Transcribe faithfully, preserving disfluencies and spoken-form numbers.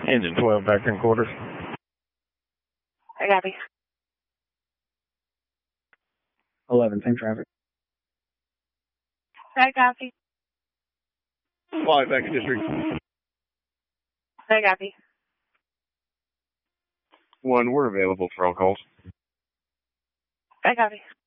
Engine twelve, back in quarters. I copy. eleven, same traffic. I copy. Flight back in district. I copy. One, we're available for all calls. I copy.